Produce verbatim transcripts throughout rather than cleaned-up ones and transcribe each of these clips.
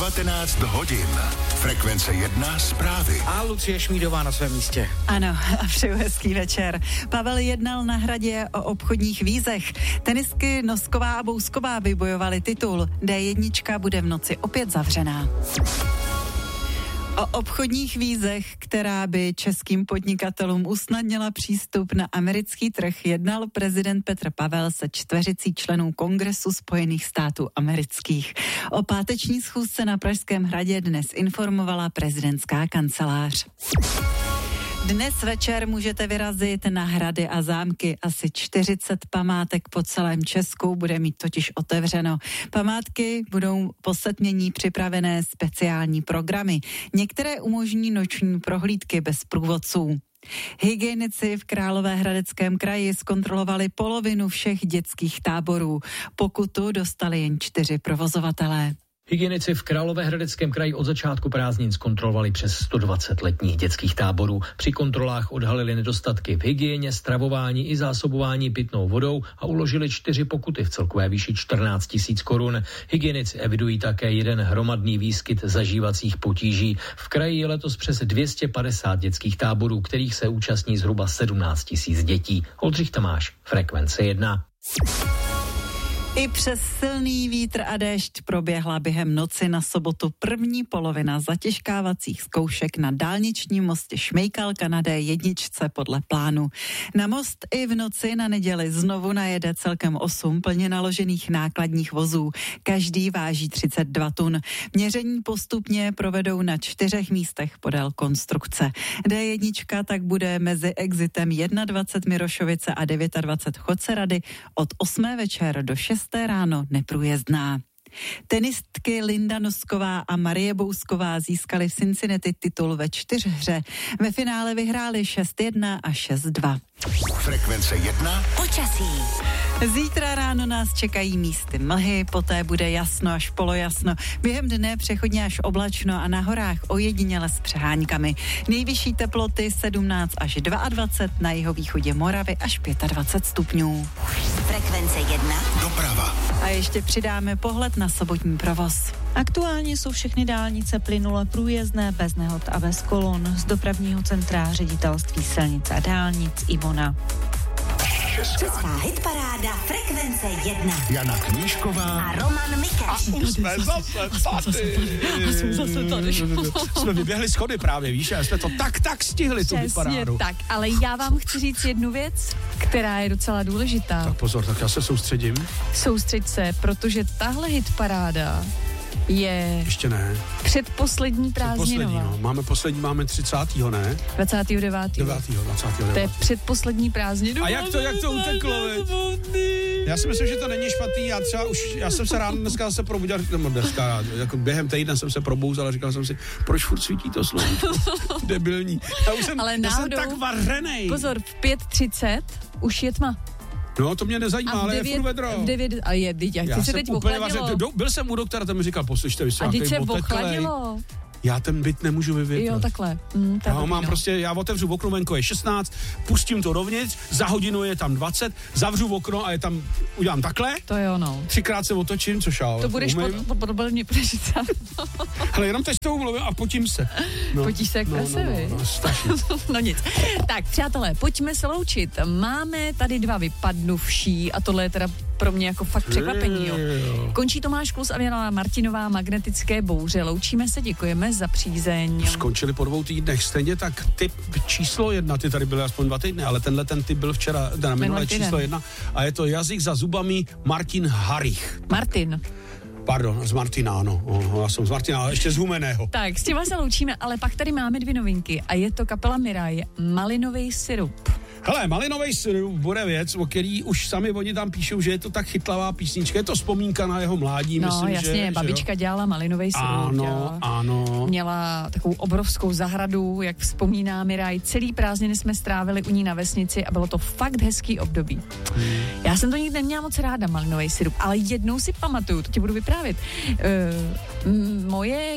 devatenáct hodin. Frekvence jedna zprávy. A Lucie Šmídová na svém místě. Ano, a přeju hezký večer. Pavel jednal na Hradě o obchodních vízech. Tenistky Nosková a Bousková vybojovaly titul. dé jedna bude v noci opět zavřená. O obchodních vízech, která by českým podnikatelům usnadnila přístup na americký trh, jednal prezident Petr Pavel se čtveřicí členů Kongresu Spojených států amerických. O páteční schůzce na Pražském hradě dnes informovala prezidentská kancelář. Dnes večer můžete vyrazit na hrady a zámky. Asi čtyřicet památek po celém Česku bude mít totiž otevřeno. Památky budou po setmění připravené speciální programy. Některé umožní noční prohlídky bez průvodců. Hygienici v Královéhradeckém kraji zkontrolovali polovinu všech dětských táborů. Pokutu dostali jen čtyři provozovatelé. Hygienici v Královéhradeckém kraji od začátku prázdnin zkontrolovali přes sto dvacet letních dětských táborů. Při kontrolách odhalili nedostatky v hygieně, stravování i zásobování pitnou vodou a uložili čtyři pokuty v celkové výši čtrnáct tisíc korun. Hygienici evidují také jeden hromadný výskyt zažívacích potíží. V kraji je letos přes dvě stě padesát dětských táborů, kterých se účastní zhruba sedmnáct tisíc dětí. Oldřich Tamáš, Frekvence jedna. I přes silný vítr a déšť proběhla během noci na sobotu první polovina zatěžkávacích zkoušek na dálničním mostě Šmejkalka na dé jedna podle plánu. Na most i v noci na neděli znovu najede celkem osm plně naložených nákladních vozů. Každý váží třicet dva tun. Měření postupně provedou na čtyřech místech podél konstrukce. dé jedna tak bude mezi exitem dvacet jedna Mirošovice a dvacet devět Chodcerady od osmé večer do šesté ráno neprůjezdná. Tenistky Linda Nosková a Marie Bousková získaly v Cincinnati titul ve čtyřhře. Ve finále vyhrály šest jedna a šest dva. Frekvence jedna. Počasí. Zítra ráno nás čekají místy mlhy, poté bude jasno až polojasno. Během dne přechodně až oblačno a na horách ojediněle s přeháňkami. Nejvyšší teploty sedmnáct až dvacet dva, na jihovýchodě Moravy až dvacet pět stupňů. Frekvence jedna. Doprava. A ještě přidáme pohled na sobotní provoz. Aktuálně jsou všechny dálnice plynule průjezdné, bez nehod a bez kolon. Z dopravního centra Ředitelství silnic a dálnic Ivona. Česká hitparáda Frekvence jedna. Jana Knížková A Roman Mikeš. Už jsme zase tady. A jsme zase tady. Jsme vyběhli schody právě, víš, a jsme to tak, tak stihli tu hitparádu. tak, ale já vám chci říct jednu věc, která je docela důležitá. Tak pozor, tak já se soustředím. Soustřeď se, protože tahle hitparáda je... Ještě ne. Předposlední prázdninová. No. Máme poslední, máme třicátého ne? dvacátého devátého devátého dvacátého devátého To je předposlední prázdninová. A jak to, jak to uteklo, veď? Já si myslím, že to není špatný, já třeba už, já jsem se ráno dneska zase probudil, nebo dneska, jako během týdne jsem se probouzal a říkal jsem si, proč furt svítí to slovíčko? Debilní. Já už jsem, ale já náhodou, jsem tak vařenej. Pozor, v pět třicet už je tma. No, to mě nezajímá, ale je furt vedro. V devět, a je, jak já ty se teď ochladilo. Byl jsem u doktora, ten mi říkal, poslyšte, vy jste a teď se ochladilo. Já ten byt nemůžu vyvětrat. Jo, takhle. Mm, já ho mám no. prostě, já otevřu okno, venko je šestnáct, pustím to dovnitř, za hodinu je tam dvacet, zavřu okno a je tam, udělám takhle. To je ono. Třikrát se otočím, což já To budeš podle mě přežít. Ale jenom teď s tou mluvím a potím se. No. Potíš se jak no, prase, no, no, no, no, no nic. Tak, přátelé, pojďme se loučit. Máme tady dva vypadnuvší a tohle je teda pro mě jako fakt překvapení. Jo. Končí Tomáš Klus a Jana Martinová, Magnetické bouře. Loučíme se, děkujeme za přízeň. Skončili po dvou týdnech. Stejně tak typ číslo jedna, ty tady byly aspoň dva týdny, ale tenhle ten typ byl včera, na minulé číslo jedna. A je to jazyk za zubami Martin Harich. Martin. Pardon, z Martina, ano. Oh, já jsem z Martina, ale ještě z Humeného. Tak, s těma se loučíme, ale pak tady máme dvě novinky a je to kapela Miraj, Malinový syrup. Hele, Malinový syrup bude věc, o který už sami oni tam píšou, že je to tak chytlavá písnička, je to vzpomínka na jeho mládí, no, myslím, jasně, že... babička že dělala Malinový syrup. Ano, dělala, ano. Měla takovou obrovskou zahradu, jak vzpomíná Miraj. Celý prázdniny jsme strávili u ní na vesnici a bylo to fakt hezký období. Hmm. Já jsem to nikdy neměla moc ráda, Malinový syrup, ale jednou si pamatuju, to ti budu vyprávět. Uh, m- moje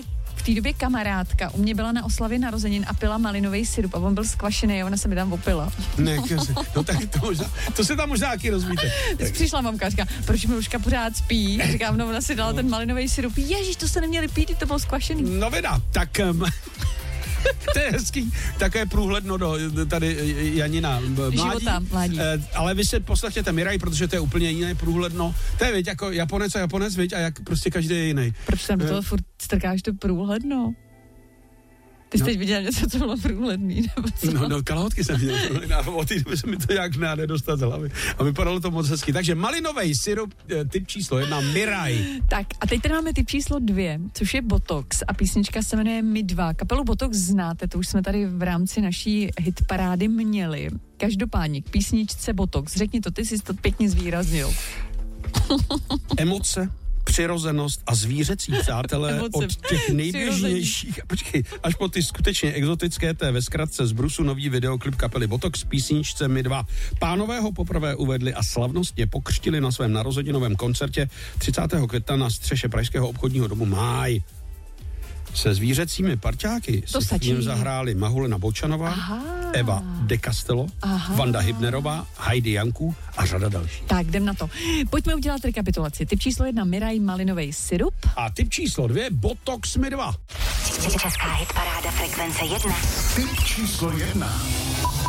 té době kamarádka u mě byla na oslavě narozenin a pila malinový sirup a on byl skvašený a ona se mi tam opila. Ne, no tak to, možná, to se tam možná taky rozvíte. Teď přišla mamka a říká, proč Miluška pořád spí? A říkám, no ona si dala ten malinový sirup. Ježíš, to se neměli pít, to bylo skvašený. No vida, tak... Um, to je hezký, také průhledno do tady Janina mládí. Života, mládí. E, ale vy se poslechněte Miraj, protože to je úplně jiné průhledno. To je, viď, jako Japonec a Japonec, viď, a jak prostě každý je jiný. Proč tam do e, toho furt strkáš to průhledno? Ty jsi no. teď viděl něco, co bylo průhledný, nebo co? No, no, kalhotky jsem viděl, a od té doby se mi to nějak nedá dostat z hlavy. A vypadalo to moc hezky. Takže malinový syrup, typ číslo jedna, Miraj. Tak a teď tady máme typ číslo dvě, což je Botox a písnička se jmenuje My dva. Kapelu Botox znáte, to už jsme tady v rámci naší hitparády měli. Každopádně k písničce Botox, řekni to, ty jsi to pěkně zvýraznil. Emoce, přirozenost a zvířecí přátelé Emoce, od těch nejběžnějších, počkej, až po ty skutečně exotické, té ve zkratce z brusu nový videoklip kapely Botox písničce My dva. Pánové ho poprvé uvedli a slavnostně pokřtili na svém narozeninovém koncertě třicátého května na střeše pražského obchodního domu Máj. Se zvířecími parťáky to si v něm zahráli Mahulena Bočanová, Aha. Eva De Castello, Aha. Vanda Hybnerová, Heidi Janků a řada dalších. Tak, jdem na to. Pojďme udělat rekapitulaci. Typ číslo jedna, Miraj, malinový sirup. A typ číslo dvě, Botox My dva. Česká hitparáda Frekvence jedna. Tip číslo jedna.